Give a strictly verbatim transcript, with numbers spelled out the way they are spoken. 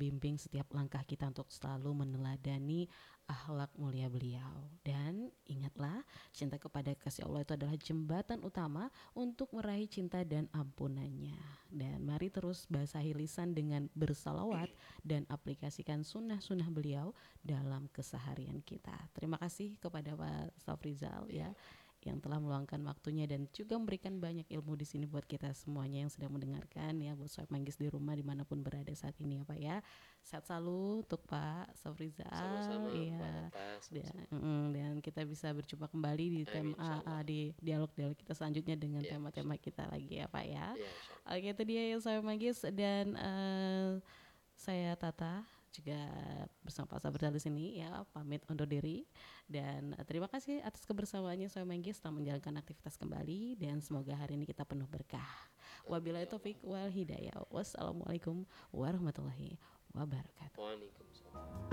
membimbing setiap langkah kita untuk selalu meneladani akhlak mulia beliau. Dan ingatlah, cinta kepada kasih Allah itu adalah jembatan utama untuk meraih cinta dan ampunannya. Dan mari terus basahi lisan dengan bersalawat dan aplikasikan sunnah-sunnah beliau dalam keseharian kita. Terima kasih kepada Pak Safrizal ya, yang telah meluangkan waktunya dan juga memberikan banyak ilmu di sini buat kita semuanya yang sedang mendengarkan ya, buat Sobat Manggis di rumah dimanapun berada saat ini ya Pak ya. Sehat selalu untuk Pak Safrizal. Sama-sama ya. Mbak Nata, Dan, sama-sama. mm, dan kita bisa berjumpa kembali di Amin, tema insyaallah. uh, di dialog-dialog kita selanjutnya dengan Ya, tema-tema kita lagi ya Pak ya. Ya, insyaallah. Oke, itu dia yang saya Manggis dan uh, saya Tata juga bersama Pak Safrizal di sini ya, pamit undur diri dan uh, terima kasih atas kebersamaannya saya Manggis telah menjalankan aktivitas kembali dan semoga hari ini kita penuh berkah. Wabillahi taufik wal hidayah. Wassalamualaikum warahmatullahi wabarakatuh. Waalaikumsalam.